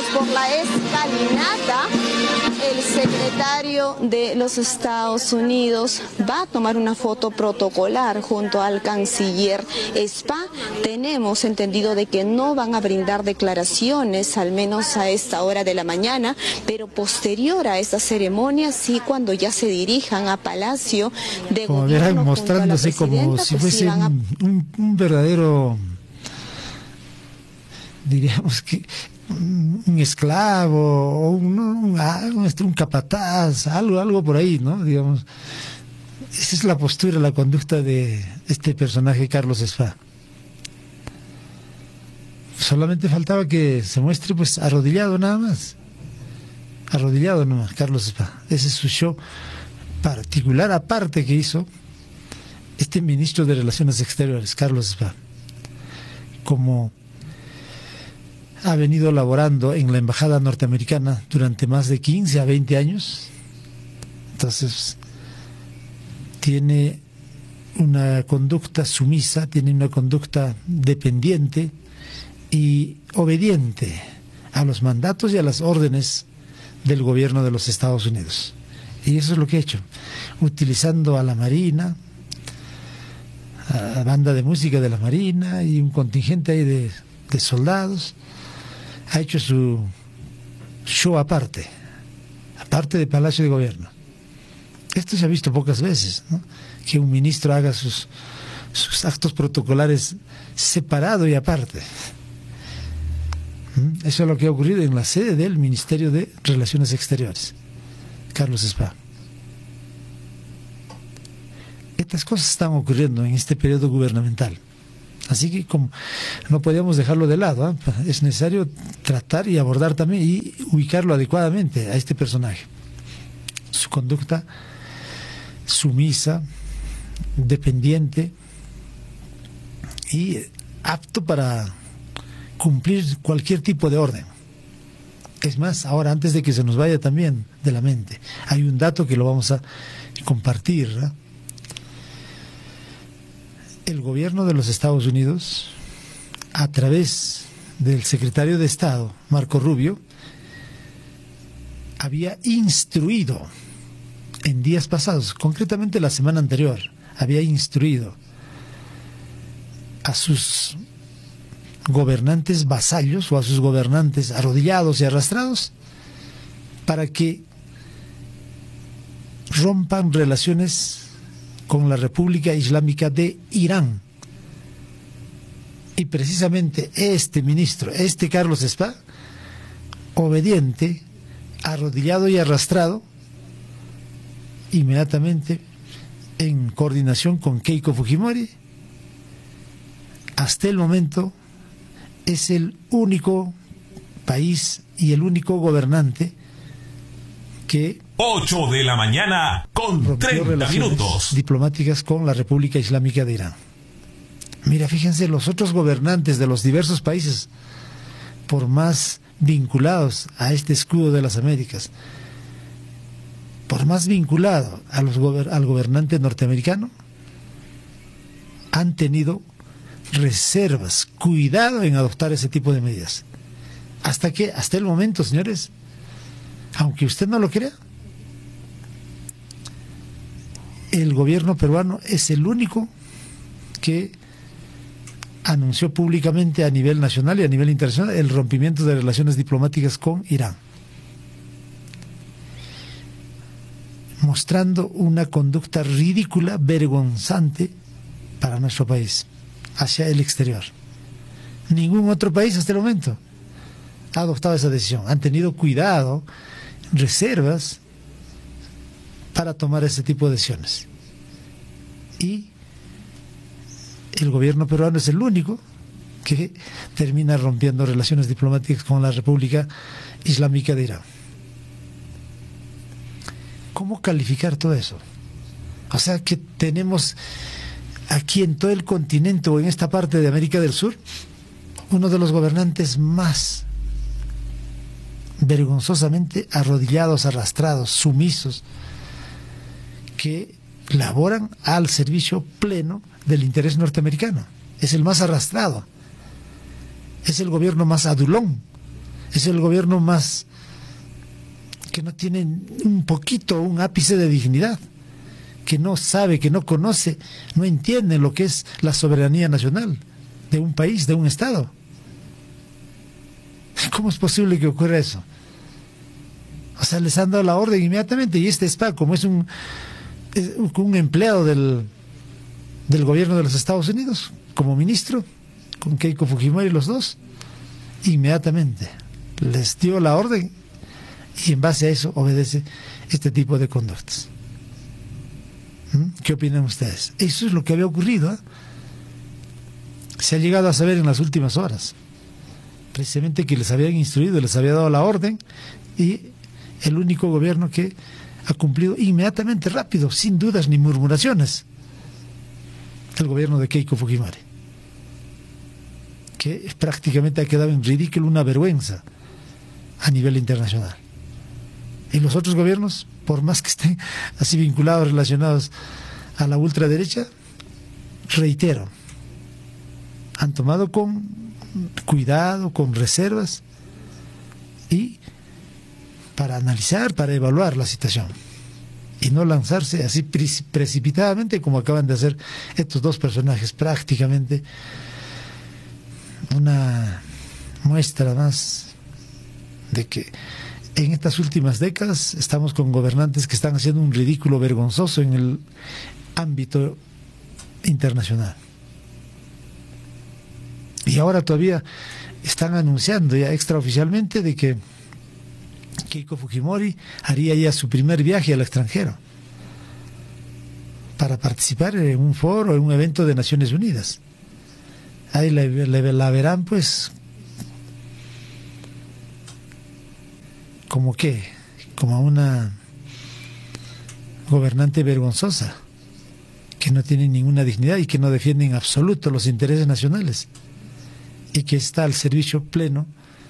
por la escalinata. El secretario de los Estados Unidos va a tomar una foto protocolar junto al canciller Spa. Tenemos entendido de que no van a brindar declaraciones, al menos a esta hora de la mañana, pero posterior a esta ceremonia, sí, cuando ya se dirijan a Palacio de como Gobierno, verán, mostrándose como si fuese un verdadero, diríamos que un esclavo o un capataz, algo por ahí, ¿no? Digamos, esa es la postura, la conducta de este personaje Carlos Spa. Solamente faltaba que se muestre pues arrodillado nada más, Carlos Spa. Ese es su show particular aparte que hizo este ministro de Relaciones Exteriores, Carlos Spa, como ha venido laborando en la embajada norteamericana durante más de 15 a 20 años. Entonces tiene una conducta sumisa, tiene una conducta dependiente y obediente a los mandatos y a las órdenes del gobierno de los Estados Unidos. Y eso es lo que ha hecho, utilizando a la Marina, a la banda de música de la Marina y un contingente ahí de soldados. Ha hecho su show aparte de Palacio de Gobierno. Esto se ha visto pocas veces, ¿no? Que un ministro haga sus actos protocolares separado y aparte. Eso es lo que ha ocurrido en la sede del Ministerio de Relaciones Exteriores, Carlos Spa. Estas cosas están ocurriendo en este periodo gubernamental. Así que como no podíamos dejarlo de lado, ¿eh? Es necesario tratar y abordar también y ubicarlo adecuadamente a este personaje. Su conducta sumisa, dependiente y apto para cumplir cualquier tipo de orden. Es más, ahora antes de que se nos vaya también de la mente, hay un dato que lo vamos a compartir, ¿eh? El gobierno de los Estados Unidos, a través del secretario de Estado, Marco Rubio, había instruido en días pasados, concretamente la semana anterior, había instruido a sus gobernantes vasallos o a sus gobernantes arrodillados y arrastrados para que rompan relaciones con la República Islámica de Irán. Y precisamente este ministro, Carlos Spa, obediente, arrodillado y arrastrado, inmediatamente en coordinación con Keiko Fujimori, hasta el momento es el único país y el único gobernante que 8 de la mañana con 30 minutos. Diplomáticas con la República Islámica de Irán. Mira, fíjense, los otros gobernantes de los diversos países, por más vinculados a este escudo de las Américas, por más vinculado a al gobernante norteamericano, han tenido reservas, cuidado en adoptar ese tipo de medidas. Hasta el momento, señores, aunque usted no lo crea, el gobierno peruano es el único que anunció públicamente a nivel nacional y a nivel internacional el rompimiento de relaciones diplomáticas con Irán, mostrando una conducta ridícula, vergonzante para nuestro país, hacia el exterior. Ningún otro país hasta el momento ha adoptado esa decisión. Han tenido cuidado, reservas para tomar ese tipo de decisiones. Y el gobierno peruano es el único que termina rompiendo relaciones diplomáticas con la República Islámica de Irán. ¿Cómo calificar todo eso? O sea que tenemos aquí en todo el continente o en esta parte de América del Sur uno de los gobernantes más vergonzosamente arrodillados, arrastrados, sumisos, que laboran al servicio pleno del interés norteamericano. Es el más arrastrado, es el gobierno más adulón, Es el gobierno más que no tiene un ápice de dignidad, que no sabe, que no conoce, no entiende lo que es la soberanía nacional de un país, de un Estado. ¿Cómo es posible que ocurra eso? O sea, les han dado la orden inmediatamente, y este SPA, como es un empleado del gobierno de los Estados Unidos, como ministro, con Keiko Fujimori los dos, inmediatamente les dio la orden y en base a eso obedece este tipo de conductas. ¿Qué opinan ustedes? Eso es lo que había ocurrido, ¿eh? Se ha llegado a saber en las últimas horas, precisamente que les habían instruido, les había dado la orden, y el único gobierno que ha cumplido inmediatamente, rápido, sin dudas ni murmuraciones, el gobierno de Keiko Fujimori, que prácticamente ha quedado en ridículo, una vergüenza a nivel internacional. Y los otros gobiernos, por más que estén así vinculados, relacionados a la ultraderecha, reitero, han tomado con cuidado, con reservas, y para analizar, para evaluar la situación, y no lanzarse así precipitadamente como acaban de hacer estos dos personajes. Prácticamente una muestra más de que en estas últimas décadas estamos con gobernantes que están haciendo un ridículo vergonzoso en el ámbito internacional. Y ahora todavía están anunciando ya extraoficialmente de que Keiko Fujimori haría ya su primer viaje al extranjero para participar en un foro, en un evento de Naciones Unidas. Ahí la verán pues como que, como a una gobernante vergonzosa, que no tiene ninguna dignidad y que no defiende en absoluto los intereses nacionales, y que está al servicio pleno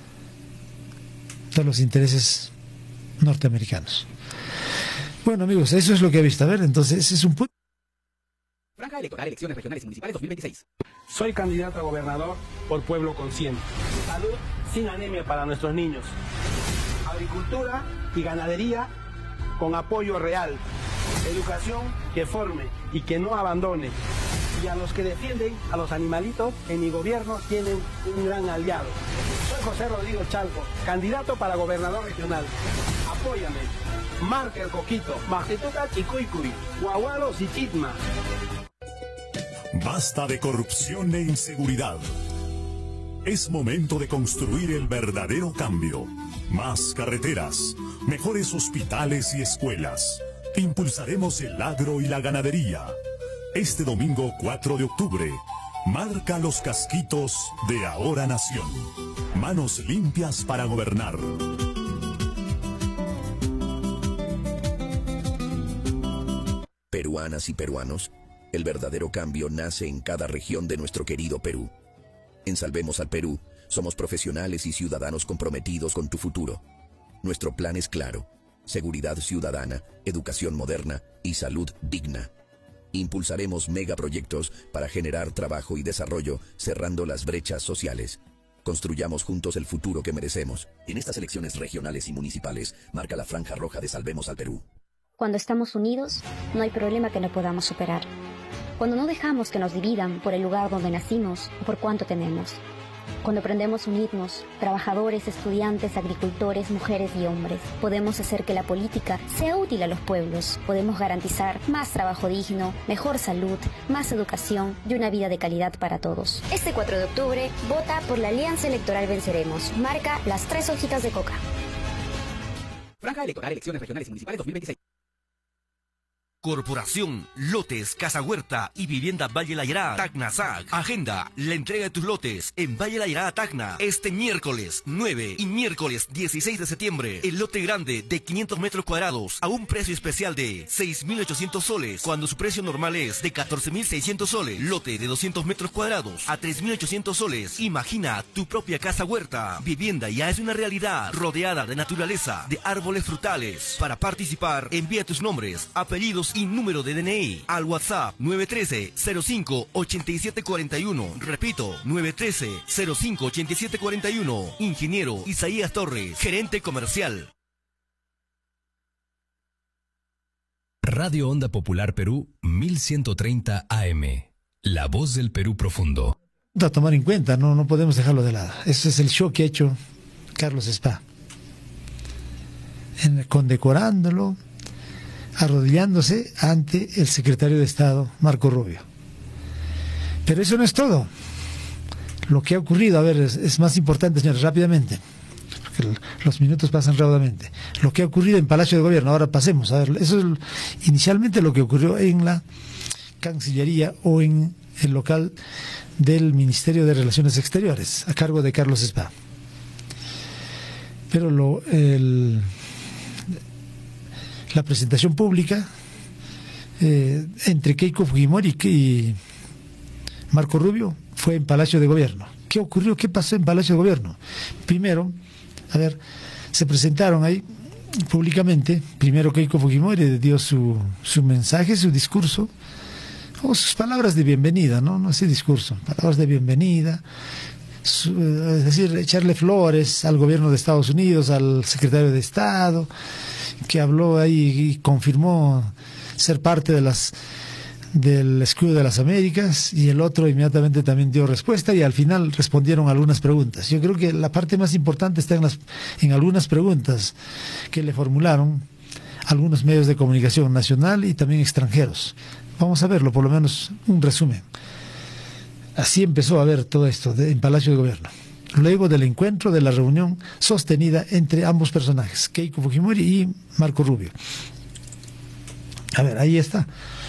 de los intereses norteamericanos. Bueno, amigos, eso es lo que he visto. A ver, entonces, ese es un punto. Franja electoral, elecciones regionales municipales 2026. Soy candidato a gobernador por Pueblo Consciente. Salud sin anemia para nuestros niños. Agricultura y ganadería con apoyo real. Educación que forme y que no abandone. Y a los que defienden a los animalitos, en mi gobierno tienen un gran aliado. Soy José Rodrigo Chalco, candidato para gobernador regional. Apóyame. Marca el coquito. Majituca Chicuicuy. Guagualo Sichitma. Basta de corrupción e inseguridad. Es momento de construir el verdadero cambio. Más carreteras, mejores hospitales y escuelas. Impulsaremos el agro y la ganadería. Este domingo 4 de octubre, marca los casquitos de Ahora Nación. Manos limpias para gobernar. Peruanas y peruanos, el verdadero cambio nace en cada región de nuestro querido Perú. En Salvemos al Perú, somos profesionales y ciudadanos comprometidos con tu futuro. Nuestro plan es claro: seguridad ciudadana, educación moderna y salud digna. Impulsaremos megaproyectos para generar trabajo y desarrollo, cerrando las brechas sociales. Construyamos juntos el futuro que merecemos. En estas elecciones regionales y municipales, marca la franja roja de Salvemos al Perú. Cuando estamos unidos, no hay problema que no podamos superar. Cuando no dejamos que nos dividan por el lugar donde nacimos o por cuánto tenemos. Cuando aprendemos a unirnos, trabajadores, estudiantes, agricultores, mujeres y hombres, podemos hacer que la política sea útil a los pueblos. Podemos garantizar más trabajo digno, mejor salud, más educación y una vida de calidad para todos. Este 4 de octubre, vota por la Alianza Electoral Venceremos. Marca las 3 hojitas de coca. Franja electoral, elecciones regionales municipales 2026. Corporación Lotes, Casa Huerta y Vivienda Valle Layará, Tacna SAC. Agenda la entrega de tus lotes en Valle Layará, Tacna, este miércoles 9 y miércoles 16 de septiembre. El lote grande de 500 metros cuadrados a un precio especial de 6.800 soles, cuando su precio normal es de 14.600 soles. Lote de 200 metros cuadrados a 3.800 soles. Imagina tu propia casa huerta. Vivienda ya es una realidad, rodeada de naturaleza, de árboles frutales. Para participar, envía tus nombres, apellidos y número de DNI al WhatsApp 913-05-8741. Repito, 913-05-8741. Ingeniero Isaías Torres, gerente comercial. Radio Onda Popular Perú 1130 AM. La voz del Perú profundo. A tomar en cuenta, no podemos dejarlo de lado. Ese es el show que ha hecho Carlos Spa, condecorándolo, arrodillándose ante el secretario de Estado, Marco Rubio. Pero eso no es todo. Lo que ha ocurrido, a ver, es más importante, señores, rápidamente, porque los minutos pasan rápidamente. Lo que ha ocurrido en Palacio de Gobierno, ahora pasemos, a ver, eso es inicialmente lo que ocurrió en la Cancillería o en el local del Ministerio de Relaciones Exteriores, a cargo de Carlos Spa. Pero la presentación pública entre Keiko Fujimori y Marco Rubio fue en Palacio de Gobierno. ¿Qué ocurrió? ¿Qué pasó en Palacio de Gobierno? Primero, a ver, se presentaron ahí públicamente. Primero Keiko Fujimori dio su mensaje, su discurso, o sus palabras de bienvenida, no ese discurso, palabras de bienvenida, es decir, echarle flores al gobierno de Estados Unidos, al secretario de Estado, que habló ahí y confirmó ser parte del escudo de las Américas, y el otro inmediatamente también dio respuesta, y al final respondieron algunas preguntas. Yo creo que la parte más importante está en algunas preguntas que le formularon algunos medios de comunicación nacional y también extranjeros. Vamos a verlo, por lo menos un resumen. Así empezó a ver todo esto en Palacio de Gobierno, luego del encuentro, de la reunión sostenida entre ambos personajes, Keiko Fujimori y Marco Rubio. A ver, ahí está.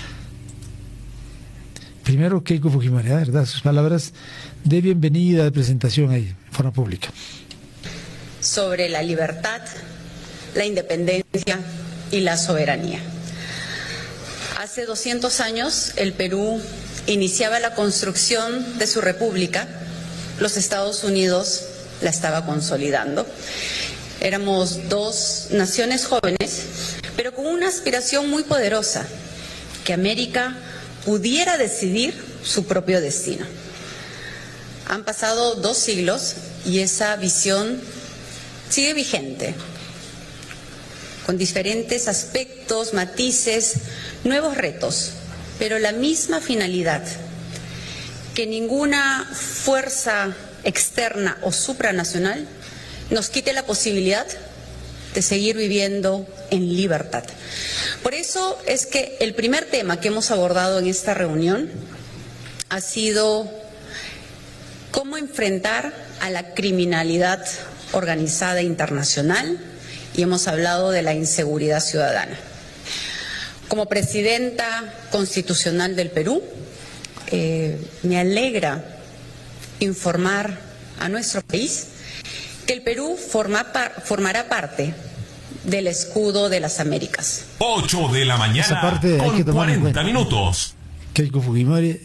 Primero Keiko Fujimori, ¿verdad? Sus palabras de bienvenida, de presentación ahí, en forma pública. Sobre la libertad, la independencia y la soberanía. Hace 200 años el Perú iniciaba la construcción de su república, los Estados Unidos la estaba consolidando. Éramos dos naciones jóvenes, pero con una aspiración muy poderosa, que América pudiera decidir su propio destino. Han pasado 2 siglos y esa visión sigue vigente, con diferentes aspectos, matices, nuevos retos, pero la misma finalidad: que ninguna fuerza externa o supranacional nos quite la posibilidad de seguir viviendo en libertad. Por eso es que el primer tema que hemos abordado en esta reunión ha sido cómo enfrentar a la criminalidad organizada internacional, y hemos hablado de la inseguridad ciudadana. Como presidenta constitucional del Perú, me alegra informar a nuestro país que el Perú formará parte del escudo de las Américas. 8 de la mañana con 40 minutos. Keiko Fujimori,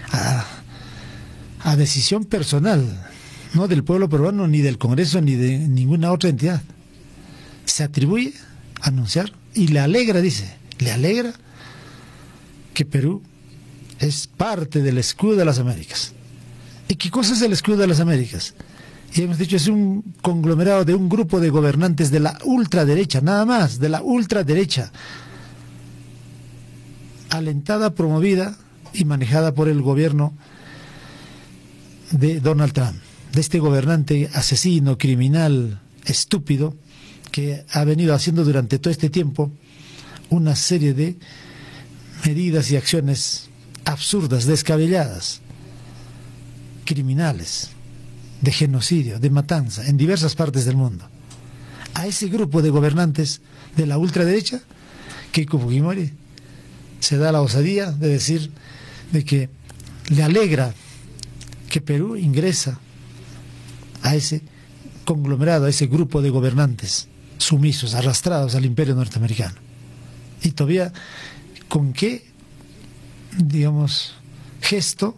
a decisión personal, no del pueblo peruano, ni del Congreso, ni de ninguna otra entidad, se atribuye a anunciar, y le alegra, dice, le alegra que Perú es parte del escudo de las Américas. ¿Y qué cosa es el escudo de las Américas? Y hemos dicho, es un conglomerado de un grupo de gobernantes de la ultraderecha, nada más, de la ultraderecha, alentada, promovida y manejada por el gobierno de Donald Trump, de este gobernante asesino, criminal, estúpido, que ha venido haciendo durante todo este tiempo una serie de medidas y acciones absurdas, descabelladas, criminales, de genocidio, de matanza, en diversas partes del mundo. A ese grupo de gobernantes de la ultraderecha, Keiko Fujimori se da la osadía de decir de que le alegra que Perú ingresa a ese conglomerado, a ese grupo de gobernantes sumisos, arrastrados al imperio norteamericano. Y todavía, ¿con qué, digamos, gesto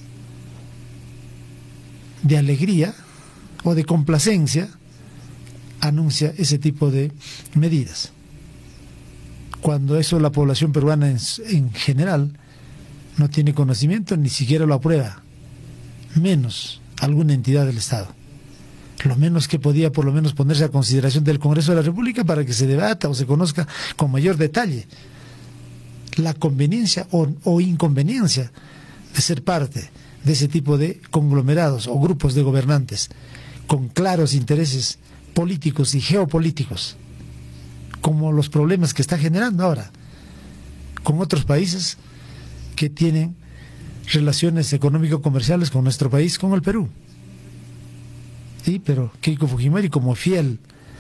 de alegría o de complacencia anuncia ese tipo de medidas? cuando eso la población peruana en general no tiene conocimiento, ni siquiera lo aprueba, menos alguna entidad del Estado. Lo menos que podía por lo menos ponerse a consideración del Congreso de la República para que se debata o se conozca con mayor detalle la conveniencia o inconveniencia de ser parte de ese tipo de conglomerados o grupos de gobernantes con claros intereses políticos y geopolíticos, como los problemas que está generando ahora con otros países que tienen relaciones económico-comerciales con nuestro país, con el Perú. Sí, pero Keiko Fujimori, como fiel,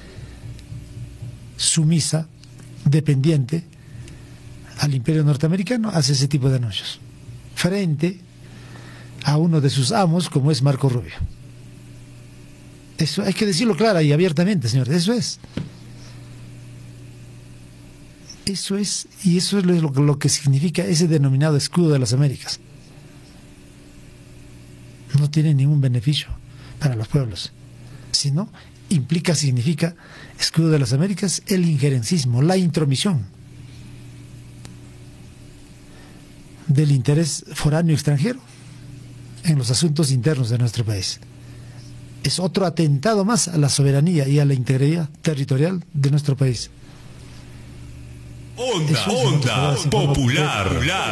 sumisa, dependiente al imperio norteamericano, hace ese tipo de anuncios frente a uno de sus amos, como es Marco Rubio. Eso hay que decirlo clara y abiertamente, señores. Eso es, y eso es lo que significa ese denominado escudo de las Américas. No tiene ningún beneficio para los pueblos, sino significa escudo de las Américas, el injerencismo, la intromisión del interés foráneo extranjero en los asuntos internos de nuestro país. Es otro atentado más a la soberanía y a la integridad territorial de nuestro país. Onda popular.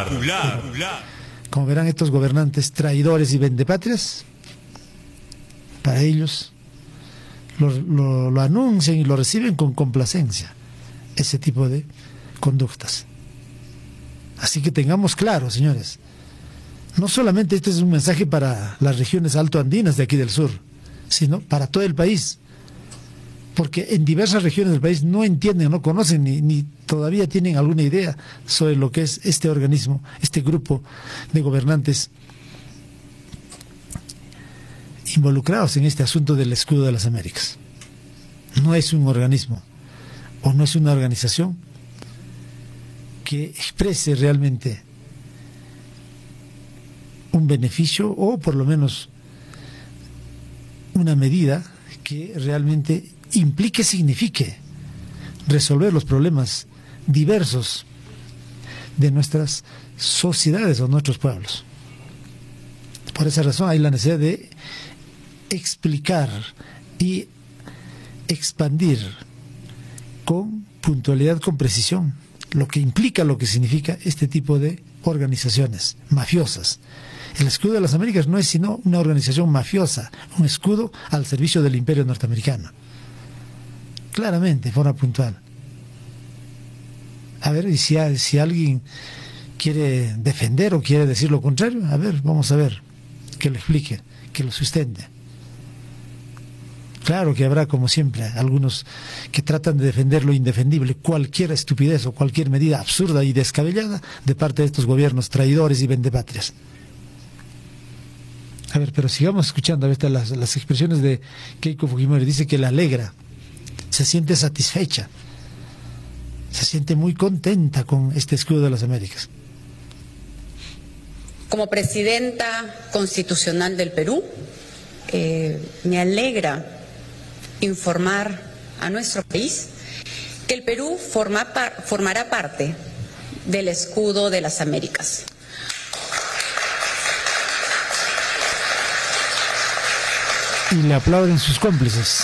Como verán, estos gobernantes traidores y vendepatrias, para ellos lo anuncian y lo reciben con complacencia ese tipo de conductas. Así que tengamos claro, señores, no solamente este es un mensaje para las regiones altoandinas de aquí del sur, sino para todo el país, porque en diversas regiones del país no entienden, no conocen ni todavía tienen alguna idea sobre lo que es este organismo, este grupo de gobernantes involucrados en este asunto del escudo de las Américas. No es un organismo o no es una organización que exprese realmente un beneficio o por lo menos una medida que realmente implique, signifique resolver los problemas diversos de nuestras sociedades o nuestros pueblos. Por esa razón hay la necesidad de explicar y expandir con puntualidad, con precisión, lo que implica, lo que significa este tipo de organizaciones mafiosas. El escudo de las Américas no es sino una organización mafiosa, un escudo al servicio del imperio norteamericano. Claramente, de forma puntual. A ver, y si alguien quiere defender o quiere decir lo contrario, a ver, vamos a ver, que lo explique, que lo sustente. Claro que habrá, como siempre, algunos que tratan de defender lo indefendible, cualquier estupidez o cualquier medida absurda y descabellada de parte de estos gobiernos traidores y vendepatrias. A ver, pero sigamos escuchando a ver las expresiones de Keiko Fujimori. Dice que le alegra, se siente satisfecha, se siente muy contenta con este escudo de las Américas. Como presidenta constitucional del Perú, me alegra informar a nuestro país que el Perú formará parte del escudo de las Américas. Y le aplauden sus cómplices.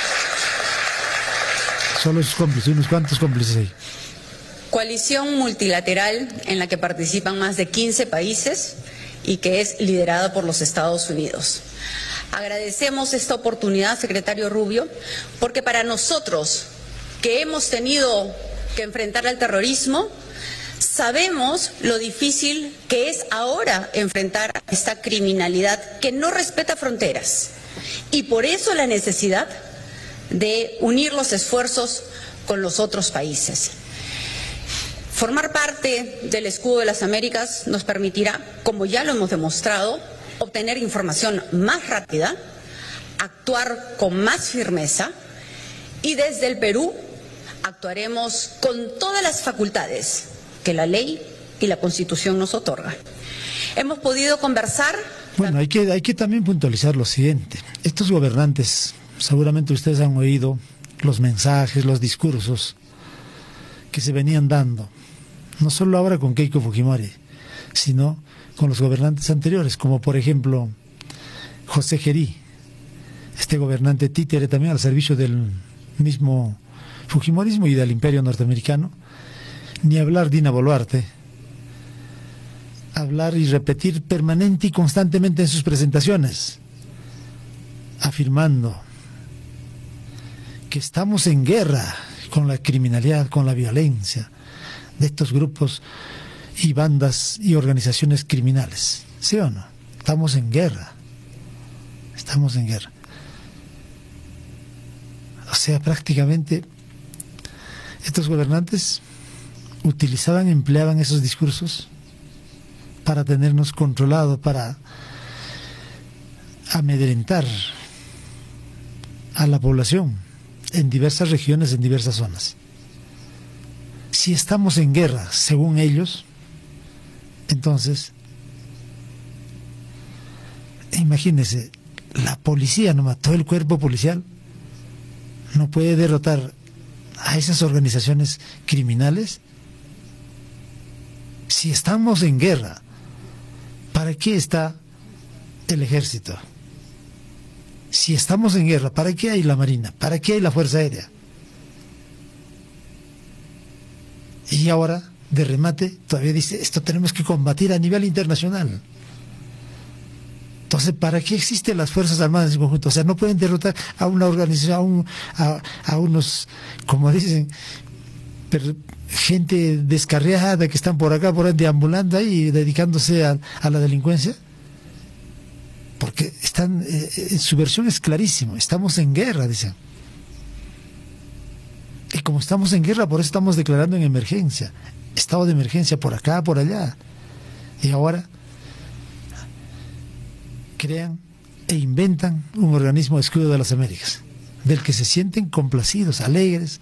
Solo sus cómplices, unos cuantos cómplices ahí. Coalición multilateral en la que participan más de 15 países y que es liderada por los Estados Unidos. Agradecemos esta oportunidad, secretario Rubio, porque para nosotros, que hemos tenido que enfrentar al terrorismo, sabemos lo difícil que es ahora enfrentar esta criminalidad que no respeta fronteras. Y por eso la necesidad de unir los esfuerzos con los otros países. Formar parte del escudo de las Américas nos permitirá, como ya lo hemos demostrado, obtener información más rápida, actuar con más firmeza y desde el Perú actuaremos con todas las facultades que la ley y la Constitución nos otorgan. Hemos podido conversar. Bueno, hay que también puntualizar lo siguiente. Estos gobernantes, seguramente ustedes han oído los mensajes, los discursos que se venían dando, no solo ahora con Keiko Fujimori, sino con los gobernantes anteriores, como por ejemplo José Gerí, este gobernante títere también al servicio del mismo fujimorismo y del imperio norteamericano, ni hablar Dina Boluarte, hablar y repetir permanente y constantemente en sus presentaciones, afirmando que estamos en guerra con la criminalidad, con la violencia de estos grupos y bandas y organizaciones criminales. ¿Sí o no? Estamos en guerra. Estamos en guerra. O sea, prácticamente estos gobernantes empleaban esos discursos para tenernos controlados, para amedrentar a la población en diversas regiones, en diversas zonas. Si estamos en guerra, según ellos, entonces, imagínense, la policía nomás, todo el cuerpo policial, no puede derrotar a esas organizaciones criminales. Si estamos en guerra, ¿para qué está el ejército? Si estamos en guerra, ¿para qué hay la Marina? ¿Para qué hay la Fuerza Aérea? Y ahora, de remate, todavía dice, esto tenemos que combatir a nivel internacional. Entonces, ¿para qué existen las Fuerzas Armadas en conjunto? O sea, no pueden derrotar a una organización, a unos, como dicen, gente descarriada que están por acá, por ahí, deambulando ahí, dedicándose a la delincuencia. Porque están, su versión es clarísima, estamos en guerra, dicen. Y como estamos en guerra, por eso estamos declarando en emergencia, estado de emergencia por acá, por allá. Y ahora crean e inventan un organismo escudo de las Américas, del que se sienten complacidos, alegres,